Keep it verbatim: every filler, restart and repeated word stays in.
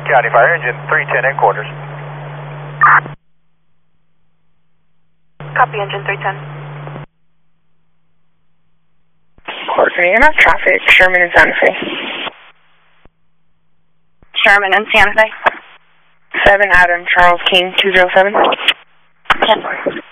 County Fire, engine three ten headquarters. Copy, engine three ten. Coordinating enough traffic, Sherman and Santa Fe. Sherman and Santa Fe. seven Adam Charles King two zero seven. ten.